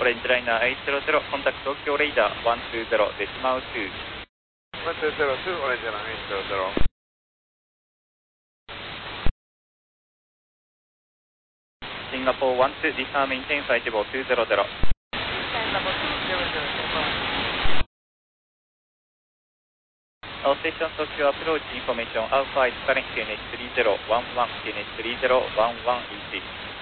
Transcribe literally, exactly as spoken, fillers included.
オレンジライナーエイトゼロゼロ、コンタクト東京レイダーワンツーゼロ、デシマウツー。 ワンツーゼロツー、オレンジライナーエイトゼロゼロ。 シンガポーワンツー、ディファーメインテンフライトボーツーゼロゼロ。All stations Tokyo approach information Alpha is current Q N H three zero one one, Q N H three zero one one E C.